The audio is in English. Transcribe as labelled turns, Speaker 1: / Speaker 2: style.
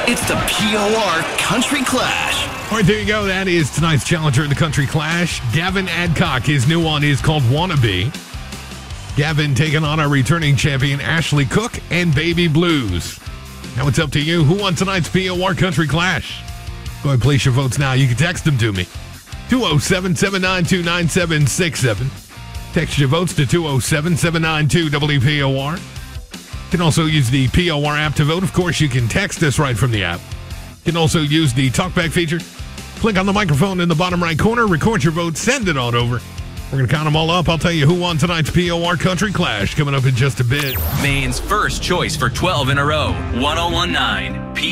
Speaker 1: It's the POR Country Clash.
Speaker 2: All right, there you go. That is tonight's challenger in the Country Clash. Gavin Adcock. His new one is called Wannabe. Gavin taking on our returning champion, Ashley Cook and Baby Blues. Now it's up to you. Who won tonight's POR Country Clash? Go ahead and place your votes now. You can text them to me. 207-792-9767. Text your votes to 207-792-WPOR. You can also use the POR app to vote. Of course, you can text us right from the app. You can also use the talkback feature. Click on the microphone in the bottom right corner, record your vote, send it on over. We're going to count them all up. I'll tell you who won tonight's POR Country Clash coming up in just a bit.
Speaker 1: Maine's first choice for 12 in a row. 1019